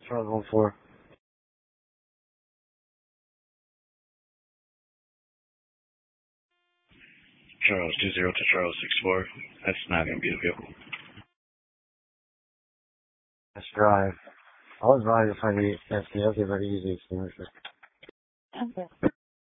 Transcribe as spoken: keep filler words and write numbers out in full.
Charles one four. Charles two zero to Charles six four. That's not going to be a vehicle. Let's drive. I'll drive if I need F D. I'll give it easy extinguisher. Okay.